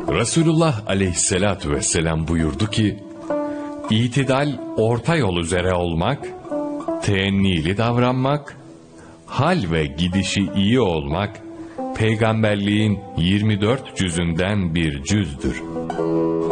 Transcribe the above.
Resulullah aleyhissalatu vesselam buyurdu ki, İtidal orta yol üzere olmak, teennili davranmak, hal ve gidişi iyi olmak, peygamberliğin 24 cüzünden bir cüzdür.